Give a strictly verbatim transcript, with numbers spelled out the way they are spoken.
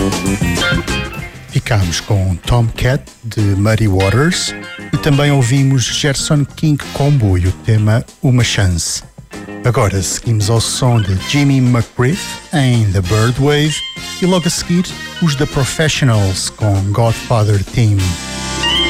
Ficámos com Tomcat de Muddy Waters e também ouvimos Gerson King Combo e o tema Uma Chance. Agora seguimos ao som de Jimmy McGriff em The Birdwave e logo a seguir os The Professionals com Godfather Team.